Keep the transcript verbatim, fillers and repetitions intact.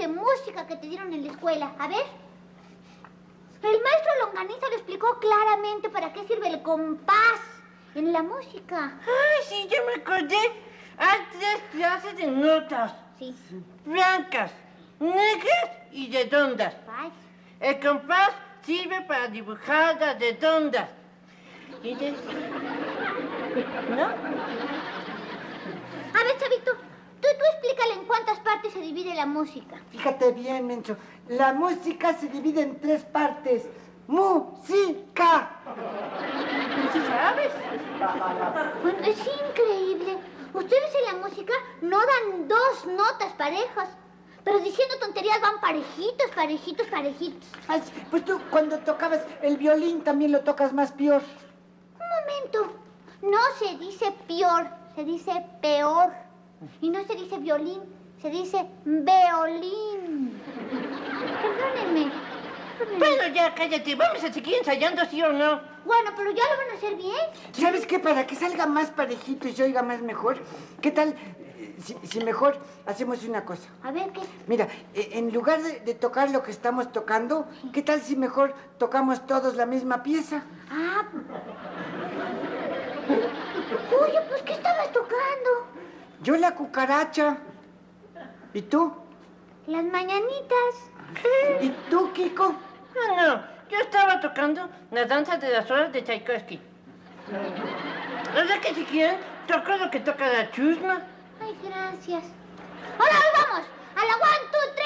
de música que te dieron en la escuela. A ver. El maestro Longaniza le explicó claramente para qué sirve el compás en la música. Ay, sí, ya me acordé. Hay tres clases de notas. Sí. Blancas, negras y redondas. Ay. El compás sirve para dibujar las redondas. ¿Y de... ¿No? A ver, Chavito, tú, tú explícale en cuántas partes se divide la música. Fíjate bien, Mencho. La música se divide en tres partes. ¡Música! ¿Tú sí sabes? Bueno, es increíble. Ustedes en la música no dan dos notas parejas, pero diciendo tonterías van parejitos, parejitos, parejitos. Ay, pues tú cuando tocabas el violín también lo tocas más peor. Un momento. No se dice peor, se dice peor. Y no se dice violín, se dice violín. Perdónenme. Bueno, ya cállate. ¿Vamos a seguir ensayando, sí o no? Bueno, pero ya lo van a hacer bien. ¿Sabes qué? Para que salga más parejito y se oiga más mejor, ¿qué tal eh, si, si mejor hacemos una cosa? A ver, ¿qué? Mira, eh, en lugar de, de tocar lo que estamos tocando, ¿qué tal si mejor tocamos todos la misma pieza? Ah. Oye, pues, ¿qué estabas tocando? Yo la cucaracha. ¿Y tú? Las mañanitas. ¿Y tú, Kiko? No, no. Yo estaba tocando la danza de las horas de Tchaikovsky. ¿Verdad que si quieren, toco lo que toca la chusma? Ay, gracias. Ahora, vamos. A la one, two, three.